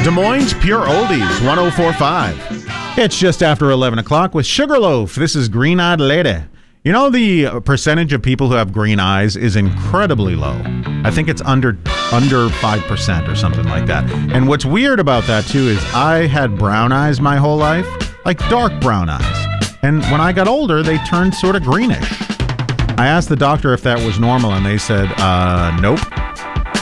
Des Moines Pure Oldies, 104.5. It's just after 11 o'clock with Sugarloaf. This is Green Eyed Lady. You know, the percentage of people who have green eyes is incredibly low. I think it's under 5% or something like that. And what's weird about that, too, is I had brown eyes my whole life, like dark brown eyes. And when I got older, they turned sort of greenish. I asked the doctor if that was normal, and they said, nope.